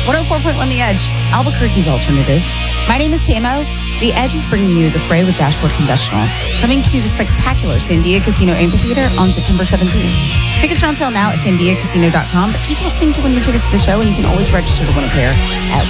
104.1 The Edge, Albuquerque's alternative. My name is Tamo. The Edge is bringing you The Fray with Dashboard Confessional, coming to the spectacular Sandia Casino Amphitheater on September 17th. Tickets are on sale now at sandiacasino.com, but keep listening to win your tickets to the show, and you can always register to win a pair at